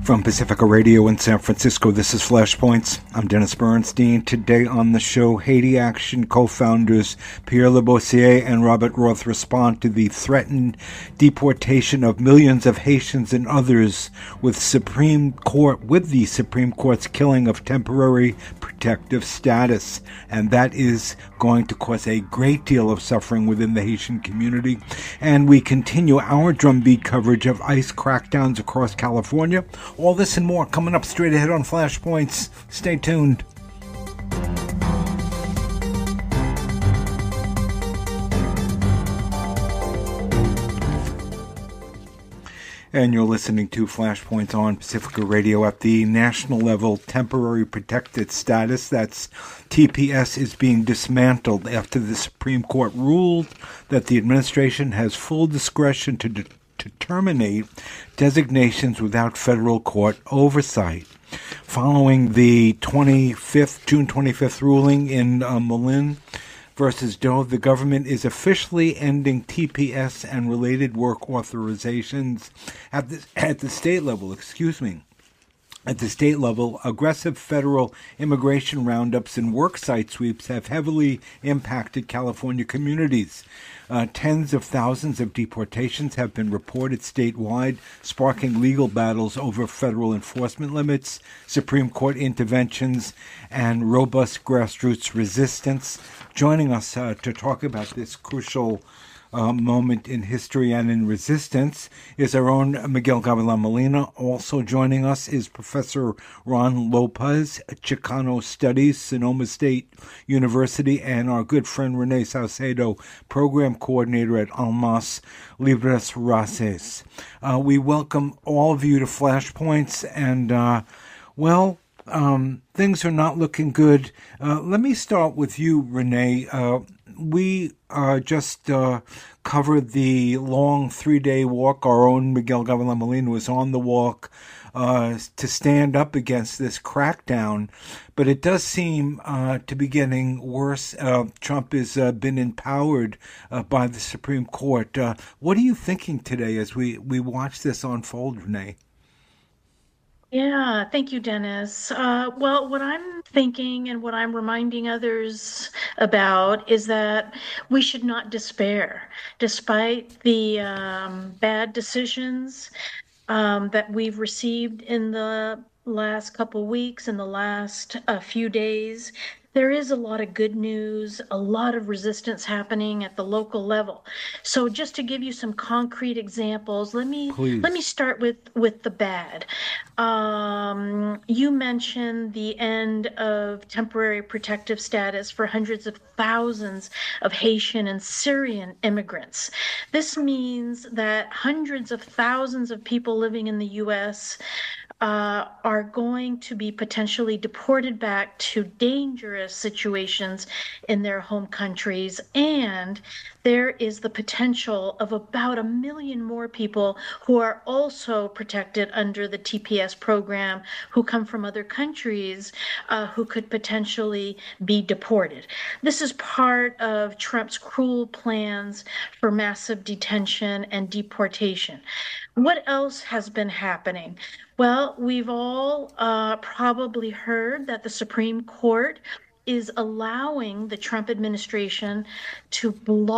From Pacifica Radio in San Francisco, this is Flashpoints. I'm Dennis Bernstein. Today on the show, Haiti Action co-founders Pierre Lebossiere and Robert Roth respond to the threatened deportation of millions of Haitians and others with the Supreme Court's killing of temporary protective status. And that is going to cause a great deal of suffering within the Haitian community. And we continue our drumbeat coverage of ICE crackdowns across California. All this and more coming up straight ahead on Flashpoints. Stay tuned. And you're listening to Flashpoints on Pacifica Radio. At the national level, temporary protected status, that's TPS, is being dismantled after the Supreme Court ruled that the administration has full discretion to terminate designations without federal court oversight. Following the June 25th ruling in Molin versus Doe, the government is officially ending TPS and related work authorizations at the state level. At the state level, aggressive federal immigration roundups and worksite sweeps have heavily impacted California communities. Tens of thousands of deportations have been reported statewide, sparking legal battles over federal enforcement limits, Supreme Court interventions, and robust grassroots resistance. Joining us to talk about this crucial moment in history and in resistance is our own Miguel Gavilan Molina. Also joining us is Professor Ron Lopez, Chicano Studies, Sonoma State University, and our good friend Renee Saucedo, Program Coordinator at Almas Libres Races. We welcome all of you to Flashpoints, and things are not looking good. Let me start with you, Renee. We just covered the long 3-day walk. Our own Miguel Gavilan Molina was on the walk to stand up against this crackdown. But it does seem to be getting worse. Trump has been empowered by the Supreme Court. What are you thinking today as we watch this unfold, Renee? Yeah, thank you, Dennis. Well, what I'm thinking and what I'm reminding others about is that we should not despair, despite the bad decisions that we've received in the last couple weeks, in the last few days. There is a lot of good news, a lot of resistance happening at the local level. So just to give you some concrete examples, let me Please. start with the bad. You mentioned the end of temporary protective status for hundreds of thousands of Haitian and Syrian immigrants. This means that hundreds of thousands of people living in the U.S. Are going to be potentially deported back to dangerous situations in their home countries. And there is the potential of about 1 million more people who are also protected under the TPS program who come from other countries who could potentially be deported. This is part of Trump's cruel plans for massive detention and deportation. What else has been happening? Well, we've all probably heard that the Supreme Court is allowing the Trump administration to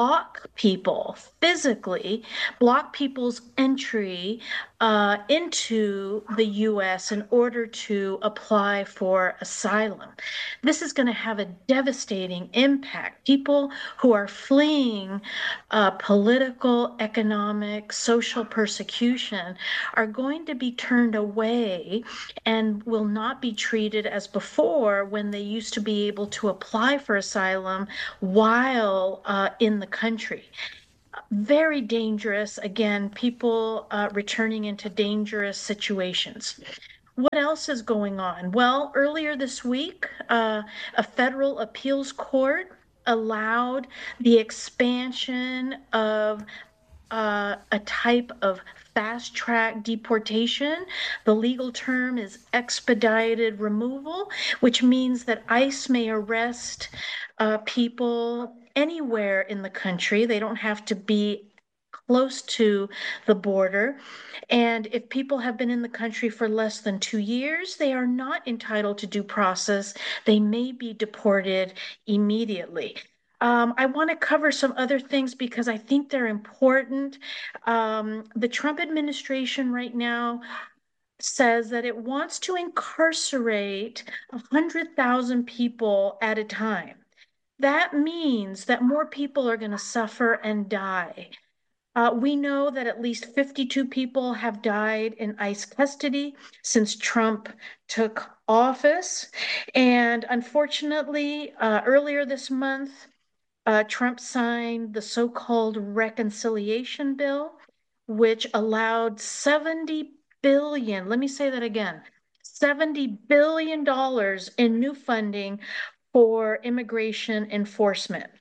physically block people's entry into the U.S. in order to apply for asylum. This is going to have a devastating impact. People who are fleeing political, economic, social persecution are going to be turned away and will not be treated as before when they used to be able to apply for asylum while in the country. Very dangerous. Again, people returning into dangerous situations. What else is going on? Well, earlier this week, a federal appeals court allowed the expansion of a type of fast track deportation. The legal term is expedited removal, which means that ICE may arrest people anywhere in the country. They don't have to be close to the border. And if people have been in the country for less than 2 years, they are not entitled to due process. They may be deported immediately. I want to cover some other things because I think they're important. The Trump administration right now says that it wants to incarcerate 100,000 people at a time. That means that more people are going to suffer and die. We know that at least 52 people have died in ICE custody since Trump took office. And unfortunately, earlier this month, Trump signed the so-called reconciliation bill, which allowed 70 billion, let me say that again, $70 billion in new funding for immigration enforcement.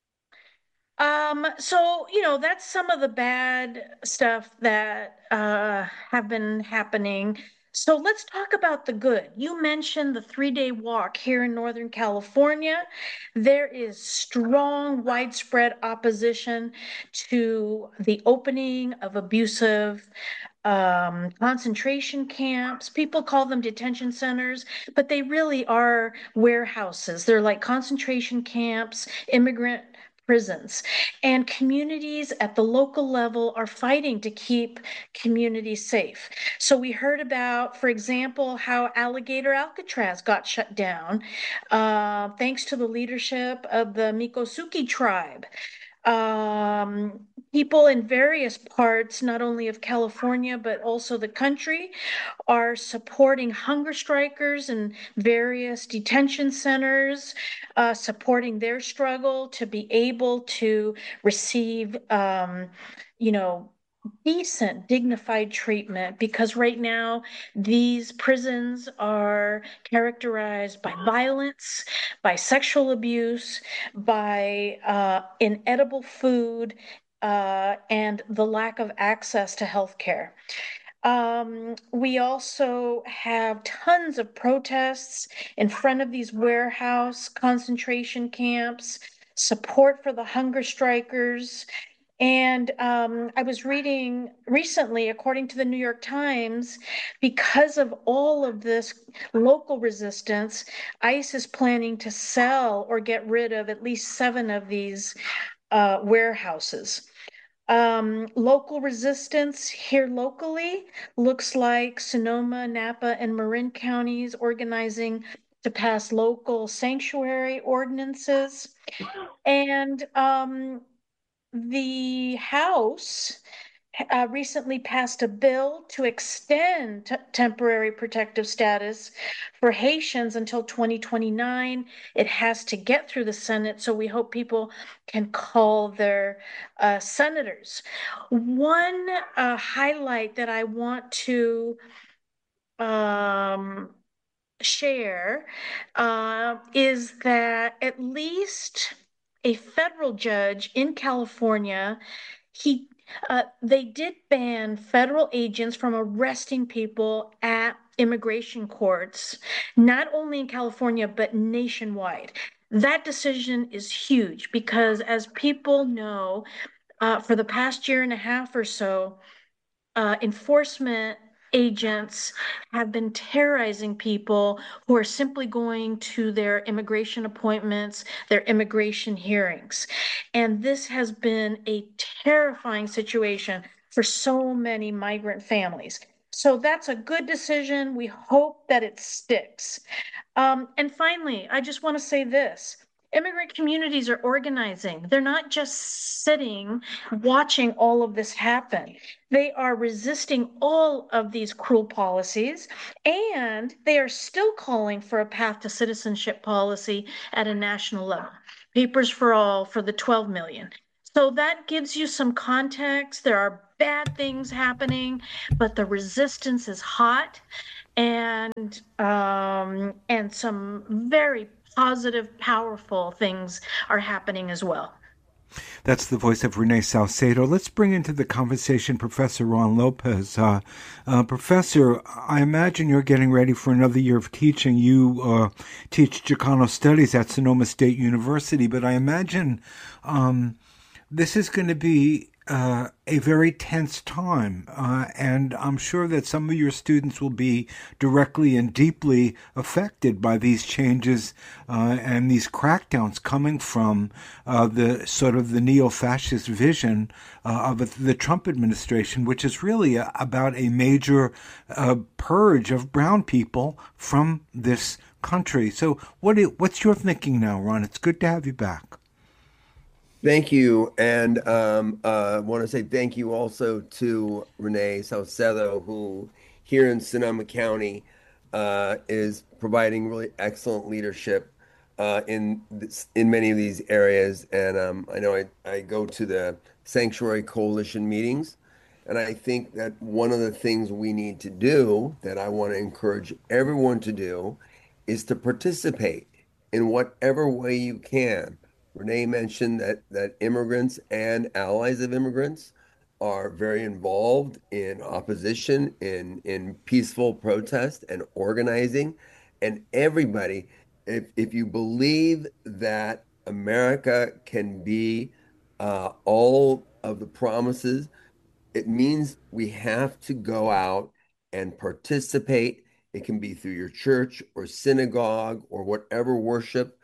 So, that's some of the bad stuff that have been happening. So let's talk about the good. You mentioned the 3-day walk here in Northern California. There is strong, widespread opposition to the opening of abusive concentration camps. People call them detention centers, but they really are warehouses. They're like concentration camps, immigrant prisons. And communities at the local level are fighting to keep communities safe. So we heard about, for example, how Alligator Alcatraz got shut down thanks to the leadership of the Mikosuke tribe. People in various parts, not only of California, but also the country, are supporting hunger strikers in various detention centers, supporting their struggle to be able to receive, you know, decent, dignified treatment, because right now these prisons are characterized by violence, by sexual abuse, by inedible food, and the lack of access to health care. We also have tons of protests in front of these warehouse concentration camps, support for the hunger strikers. And I was reading recently, according to the New York Times, because of all of this local resistance, ICE is planning to sell or get rid of at least 7 of these warehouses. Local resistance here locally looks like Sonoma, Napa, and Marin counties organizing to pass local sanctuary ordinances. And the House recently passed a bill to extend temporary protective status for Haitians until 2029. It has to get through the Senate, so we hope people can call their senators. One highlight that I want to um, share is that at least a federal judge in California, he they did ban federal agents from arresting people at immigration courts, not only in California, but nationwide. That decision is huge because, as people know, for the past year and a half or so, enforcement agents have been terrorizing people who are simply going to their immigration appointments, their immigration hearings. And this has been a terrifying situation for so many migrant families. So that's a good decision. We hope that it sticks. And finally, I just want to say this. Immigrant communities are organizing. They're not just sitting watching all of this happen. They are resisting all of these cruel policies, and they are still calling for a path to citizenship policy at a national level. Papers for all for the 12 million. So that gives you some context. There are bad things happening, but the resistance is hot, and some very positive, powerful things are happening as well. That's the voice of Renee Salcedo. Let's bring into the conversation Professor Ron Lopez. Professor, I imagine you're getting ready for another year of teaching. You teach Chicano Studies at Sonoma State University, but I imagine this is going to be a very tense time. And I'm sure that some of your students will be directly and deeply affected by these changes and these crackdowns coming from the sort of the neo-fascist vision of the Trump administration, which is really about a major purge of brown people from this country. So, what's your thinking now, Ron? It's good to have you back. Thank you. And I want to say thank you also to Renee Salcedo, who here in Sonoma County is providing really excellent leadership in many of these areas. And I know I go to the Sanctuary Coalition meetings, and I think that one of the things we need to do that I want to encourage everyone to do is to participate in whatever way you can. Renee mentioned that immigrants and allies of immigrants are very involved in opposition, in peaceful protest and organizing. And everybody, if you believe that America can be all of the promises, it means we have to go out and participate. It can be through your church or synagogue or whatever worship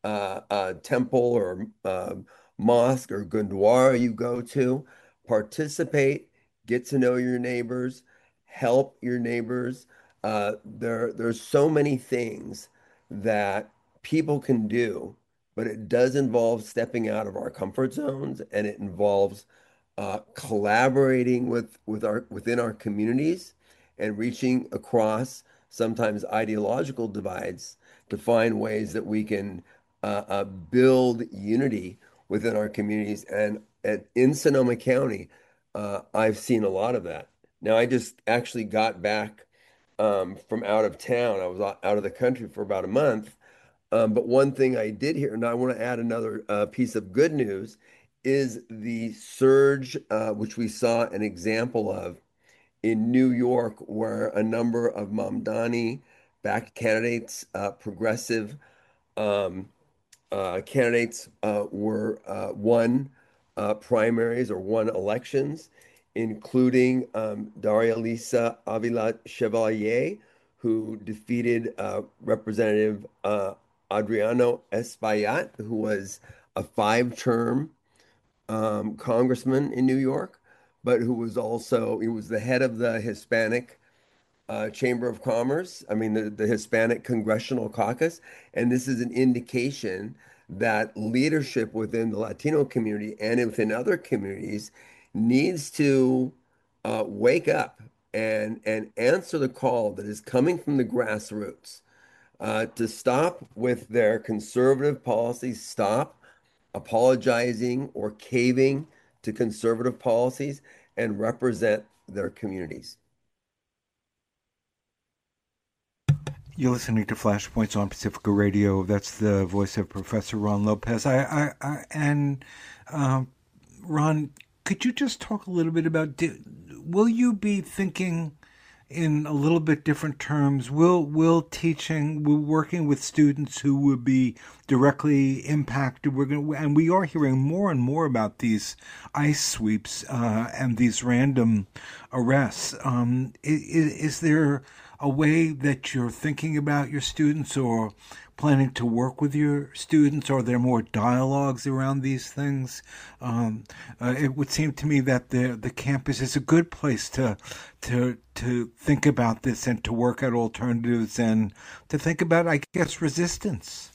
temple or mosque or gurdwara you go to. Participate, get to know your neighbors, help your neighbors. There's so many things that people can do, but it does involve stepping out of our comfort zones, and it involves collaborating within our communities and reaching across sometimes ideological divides to find ways that we can build unity within our communities. And in Sonoma County, I've seen a lot of that. Now, I just actually got back from out of town. I was out of the country for about a month. But one thing I did hear, and I want to add another piece of good news, is the surge, which we saw an example of in New York, where a number of Mamdani backed candidates, progressive um, candidates were won primaries or won elections, including Daria Lisa Avila Chevalier, who defeated Representative Adriano Espaillat, who was a five-term congressman in New York, but who was also he was the head of the Hispanic Chamber of Commerce, I mean, the Hispanic Congressional Caucus. And this is an indication that leadership within the Latino community and within other communities needs to wake up and answer the call that is coming from the grassroots to stop with their conservative policies, stop apologizing or caving to conservative policies, and represent their communities. You're listening to Flashpoints on Pacifica Radio. That's the voice of Professor Ron Lopez. And Ron, could you just talk a little bit about? Will you be thinking in a little bit different terms? Will working with students who will be directly impacted? And we are hearing more and more about these ICE sweeps and these random arrests. Is there a way that you're thinking about your students or planning to work with your students? Are there more dialogues around these things? It would seem to me that the campus is a good place to think about this and to work out alternatives and to think about, I guess, resistance.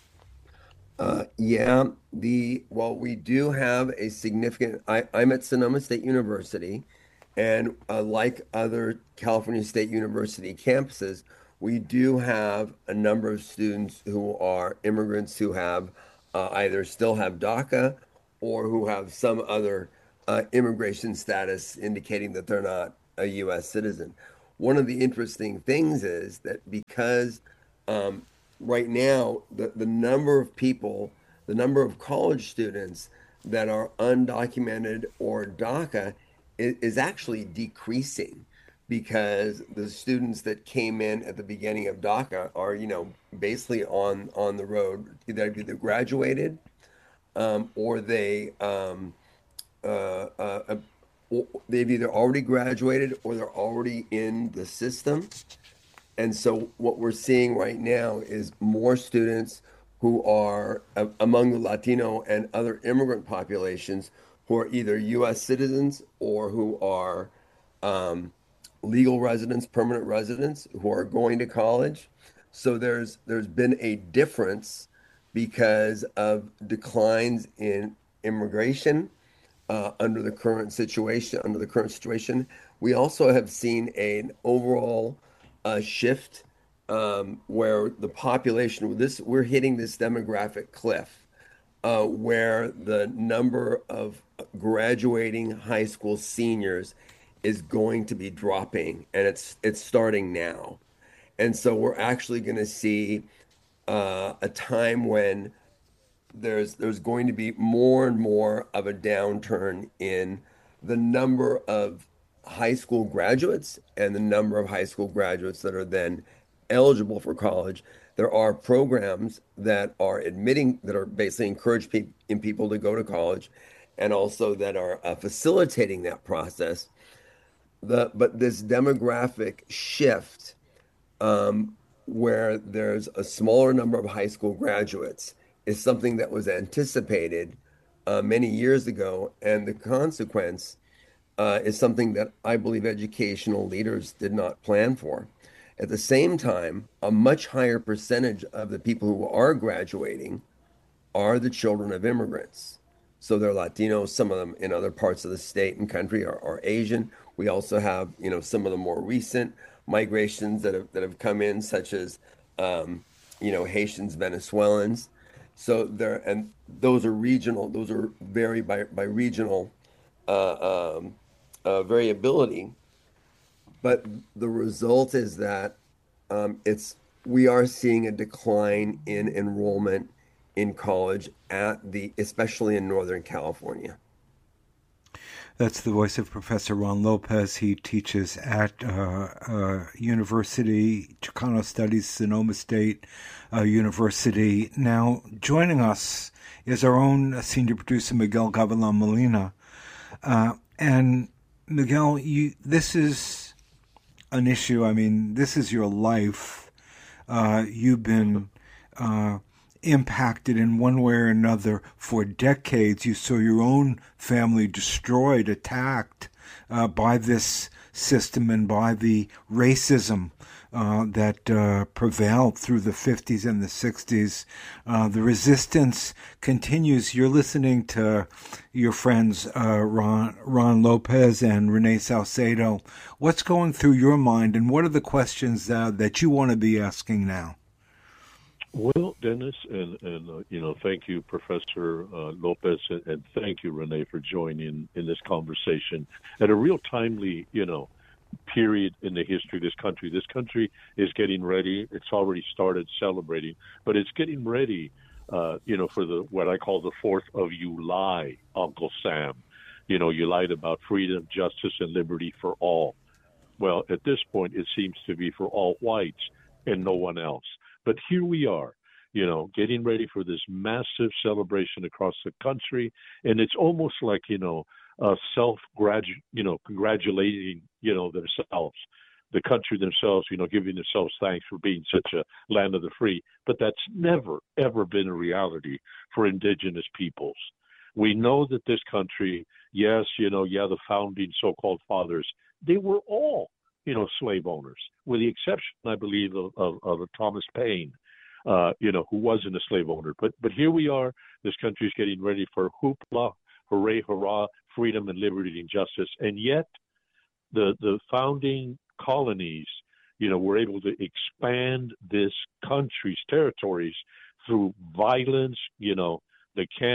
Yeah, well, we do have a significant. I'm at Sonoma State University, and like other California State University campuses, we do have a number of students who are immigrants who have either still have DACA or who have some other immigration status indicating that they're not a U.S. citizen. One of the interesting things is that because um, right now the number of people, the number of college students that are undocumented or DACA is actually decreasing because the students that came in at the beginning of DACA are, basically on the road. They've either graduated or they they've either already graduated or they're already in the system. And so what we're seeing right now is more students who are among the Latino and other immigrant populations who are either U.S. citizens or who are legal residents, permanent residents who are going to college. So there's been a difference because of declines in immigration under the current situation. We also have seen an overall shift where the population, we're hitting this demographic cliff where the number of graduating high school seniors is going to be dropping, and it's starting now. And so we're actually going to see a time when there's going to be more and more of a downturn in the number of high school graduates and the number of high school graduates that are then eligible for college. There are programs that are basically encourage people to go to college and also that are facilitating that process. But this demographic shift where there's a smaller number of high school graduates is something that was anticipated many years ago, and the consequence is something that I believe educational leaders did not plan for. At the same time, a much higher percentage of the people who are graduating are the children of immigrants. So they're Latinos, some of them in other parts of the state and country are Asian. We also have, some of the more recent migrations that have come in, such as, Haitians, Venezuelans. So and those are regional. Those are vary by regional variability. But the result is that we are seeing a decline in enrollment in college especially in Northern California. That's the voice of Professor Ron Lopez. He teaches at University, Chicano Studies, Sonoma State University. Now, joining us is our own senior producer, Miguel Gavilan Molina. And Miguel, this is an issue. I mean, this is your life. You've been impacted in one way or another for decades. You saw your own family destroyed, attacked by this system and by the racism that prevailed through the 50s and the 60s. The resistance continues. You're listening to your friends Ron Lopez and Renee Salcedo. What's going through your mind, and what are the questions that you want to be asking now? Well, Dennis, and thank you, Professor Lopez, and thank you, Renee, for joining in this conversation at a real timely, period in the history of this country. This country is getting ready. It's already started celebrating, but it's getting ready, for what I call the 4th of July, Uncle Sam. You lied about freedom, justice, and liberty for all. Well, at this point, it seems to be for all whites and no one else. But here we are, getting ready for this massive celebration across the country. And it's almost like, congratulating, themselves, the country themselves, giving themselves thanks for being such a land of the free. But that's never, ever been a reality for indigenous peoples. We know that this country, yes, the founding so-called fathers, they were all slave owners, with the exception, I believe, of Thomas Paine, who wasn't a slave owner. But here we are. This country is getting ready for hoopla, hooray, hurrah, freedom and liberty and justice. And yet, the founding colonies, were able to expand this country's territories through violence, the